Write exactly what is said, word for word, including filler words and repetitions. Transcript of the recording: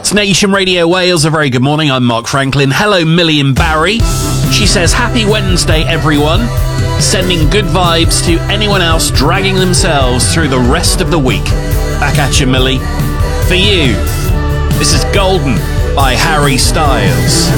It's Nation Radio Wales. A very good morning. I'm Mark Franklin. Hello, Millie and Barry. She says, happy Wednesday, everyone. Sending good vibes to anyone else dragging themselves through the rest of the week. Back at you, Millie. For you, this is Golden by Harry Styles.